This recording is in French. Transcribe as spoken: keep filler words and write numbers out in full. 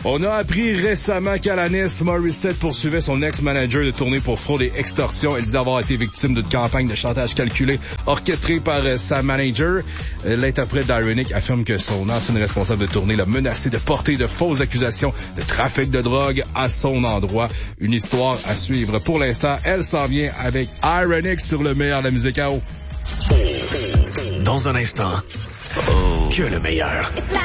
On a appris récemment qu'Alanis Morissette poursuivait son ex-manager de tournée pour fraude et extorsion. Elle disait avoir été victime d'une campagne de chantage calculée orchestrée par euh, sa manager. Euh, L'interprète d'Ironic affirme que son ancien responsable de tournée l'a menacé de porter de fausses accusations de trafic de drogue à son endroit. Une histoire à suivre. Pour l'instant, elle s'en vient avec Ironic sur le meilleur de la musique à eau. Dans un instant, que le meilleur.